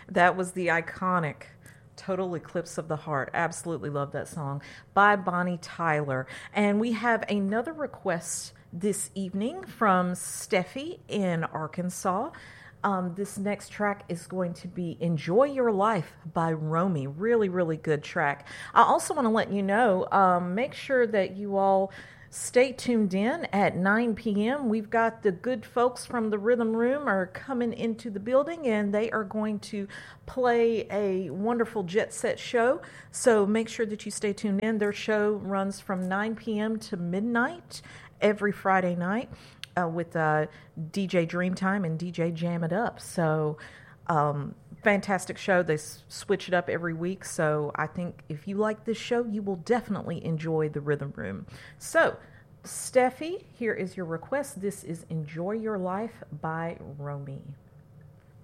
That was the iconic Total Eclipse of the Heart. Absolutely love that song by Bonnie Tyler. And we have another request this evening from Steffi in Arkansas. This next track is going to be Enjoy Your Life by Romy. Really, really good track. I also want to let you know, make sure that you all stay tuned in at 9 p.m. We've got the good folks from the Rhythm Room are coming into the building, and they are going to play a wonderful jet set show. So make sure that you stay tuned in. Their show runs from 9 p.m. to midnight every Friday night with DJ Dreamtime and DJ Jam It Up. So fantastic show. They switch it up every week. So I think if you like this show, you will definitely enjoy the Rhythm Room. So, Steffi, here is your request. This is Enjoy Your Life by Romy.